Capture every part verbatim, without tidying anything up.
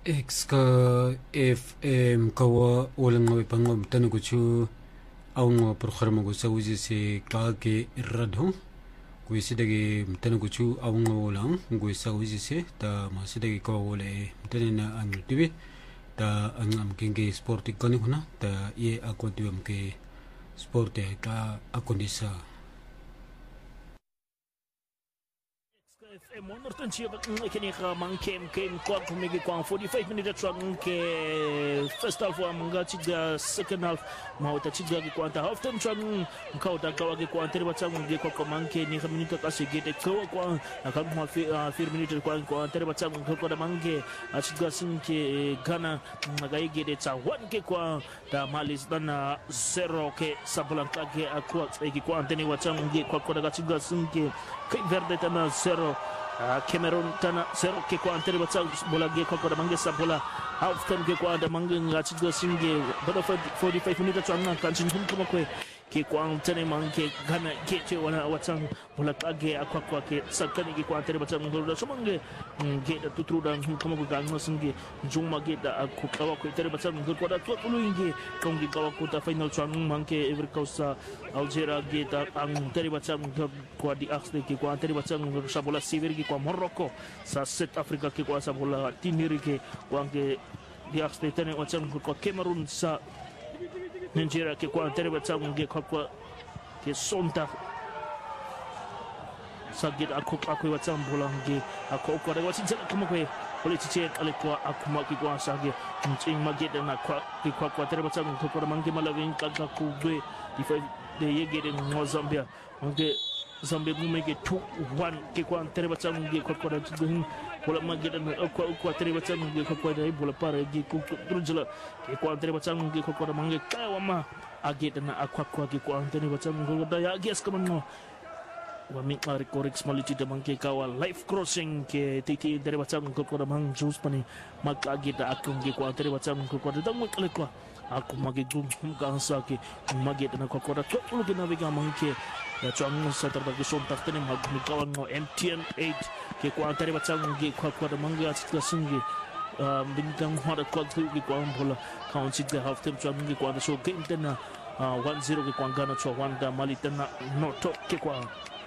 X ka F M kawa ulang ngawi pangom tanu kuchu aung programa ko sa uji se ka ke radho ko sidagi tanu kuchu aung ulang ko sa uji se ta ma sidagi ko wole tani na ang T V ta ang am kenge sport ikoni huna ta ye ako tuam ke sport ka akondisa F M one chia bak kini ka mang kem kem kwa kumigi kwa forty-five minutes tra ke first half wa manga chiga second half ma uta chiga ki kwa half time tra ka uta ka wa ki kwa tere batsa ngi kwa kwa mang ke ni ka minute ka se gete ko kwa ka ma four minutes kwa kwa tere batsa ngi ko da mange a chiga sin ke Ghana maga gete tsa one ke kwa da malis dana zero ke sabulanka ke akwa ki kwa anteni watsa ngi kwa kwa da chiga sin ke Cape Verde tana zero Uh, Cameroon tana zero ke kwa antere batsa bola ge kwa kwa mange sabola half time ke kwa da mange ngati go singe bada forty-five minutes tanga kanchin hum kuma kwe ke kwa antere mange Ghana ke che wana watang bola kage akwa kwa ke sakani ke kwa antere batsa ngolo da somange ge da tutru da hum kuma ga ngno singe juma ge da akwa kwa ko antere batsa ngolo kwa da tu ulu inge kongi kwa ko ta final tang mange every kausa Algeria ge da antere batsa ngolo kwa di axe ke kwa antere batsa ngolo sabola sivir kwa Morocco sa South Africa ke kwa sa bola tiniri ke kwa ke di axe tene watang kwa Cameroon sa Nigeria ke kwa tere batang ke kwa kwa ke sonta sa git akok akoi watang bola ke akok kwa da watin jana kuma kwe pole tiche kale kwa akuma ke kwa sa ke mching magit na kwa ke kwa kwa tere batang ke kwa mangi malawin ka ka ku gwe di fa de yege de Mozambique onge Zambia gume ke two one ke kwa tere batang ke kwa kwa da tsuhin bola magit na kwa kwa tere batang ke kwa kwa da bola pare ke ku trujala ke kwa tere batang ke kwa kwa mangi kawa ma agit na akwa kwa ke kwa tere batang ke da ya ges kaman wa mi mari korek smali ti mangke kawa life crossing ke titi tere batang ke kwa mang juice pani mag agit akung ke kwa tere batang ke kwa da dang kale kwa aku magi gum gansa ke magi na kwa kwa to lu ke naviga mangke ya chang sa tar bagi sontak tene mag mi kawan no M T N eight ke kwa tere batang ke kwa kwa da mangga atla singi bintang hora kwa ke kwa bola kaunti de half time chang ke kwa da so game tena one zero ke kwa Ghana cho one da Mali tena no to ke kwa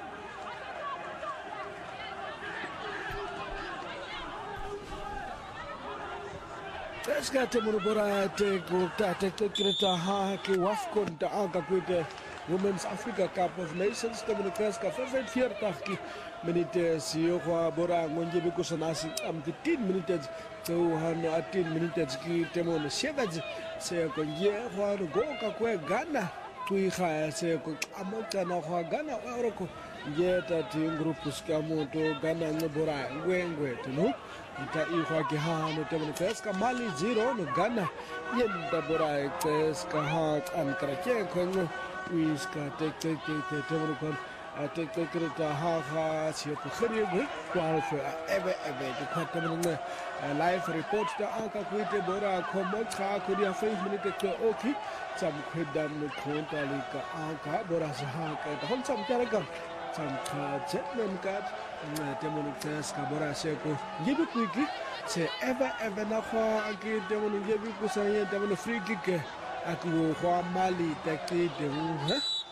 Eskate murubora te gurta te kreta ha ke wafkon ta aga kwete Women's Africa Cup of Nations te munekeska favorite viertig ki minute siyo kwa bora ngonje biko sanasi am fifteen minutes to han eighteen minutes ki te mon sevens se ko ye kwa go ka kwe Ghana tui kha se ko amota na kwa Ghana oroko ye ta ti group ska moto Ghana no bora ngwengwe tunu ita ikwa ki ha no te munekeska Mali zero no Ghana yenda bora keska ha an krake ko ngo wiska tek tek tek tek tek tek tek tek ha ha si ko khari go kwal fe ebe ebe de khata mne live report ta aka kwite bora ko mo kha ko dia five minutes to oki cham khedam no khonta li ka aka bora sa ha ka hon cham tare kam cham kha jetmen kat te mo tes ka bora se ko yebi kwiki se ebe ebe na kho aki te mo yebi ko sa ye te mo free kick aku kwa Mali takti de ha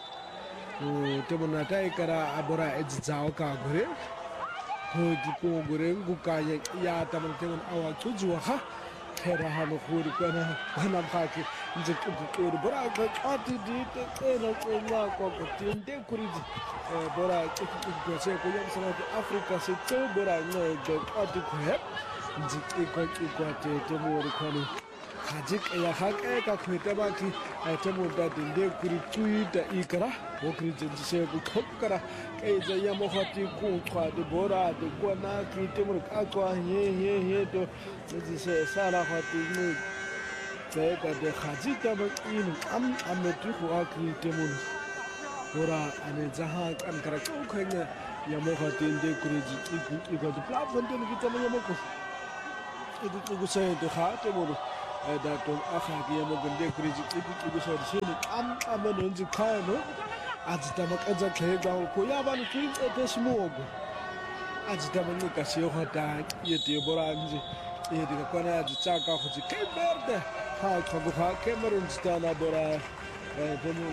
o te mo nata ikara abora edzao ka gore ko di ko gore nguka ya ta mo te mo awa tuju ha khera ha no khuri kana kana khaki nje ku ko bora ka ati di te kana ko na ko ko tinde kuri di bora ku ku se ko yam sa Africa se to bora no go ati ko he nje ko ko te te mo ri khani hajik ya hake ka khweta ba ki te mo da dinde kuri tui da ikara o kri jinji se ku khop kara ke je ya mo khati ku khwa de bora de ko na ki te mo ka kwa ye ye ye to je se sara khati ni te ka de hajik ta ba in am am tu khu ki te mo bora ane jaha kan kara ko khanya ya mo khati de kuri ji ki ko de platform de ki te mo ya mo ko idu ku se de kha te mo da to aka ki mo gande kuri ji ki ki so de ni am am no ji kha no ajita makaza khe ga ko ya ba ni ki te smogo ajita mo ni ka si ho ta ye te bora nji e di ka kona di tsaka go tsi Cape Verde ha ka go ha Cameroon stana bora eh demo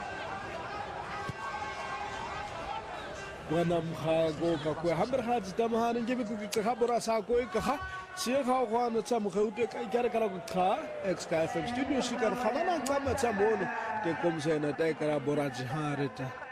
wana mkha go ka ko hamber ha di tama ha nge bi ku ka bora sa ko ka ha si ga go ana tsa mo ga utlwe ka ikare ka go kha X K F M studio shi ka ga bana ka ma tsa mo te komsena ta ka bora ji ha reta